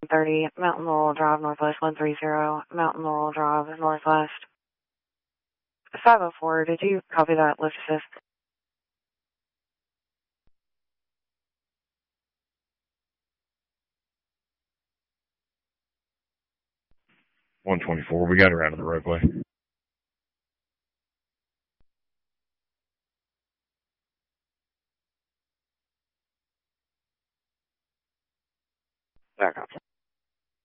30, Mountain Laurel Drive, Northwest 130, Mountain Laurel Drive, Northwest. 504, did you copy that? Lift assist. $124, we got her out of the roadway. Back up.